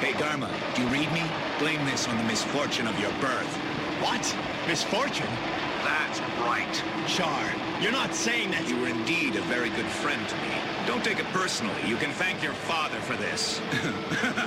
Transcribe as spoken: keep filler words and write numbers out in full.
Hey, Dharma, do you read me? Blame this on the misfortune of your birth. What? Misfortune? That's right. Char, you're not saying that... You were indeed a very good friend to me. Don't take it personally. You can thank your father for this.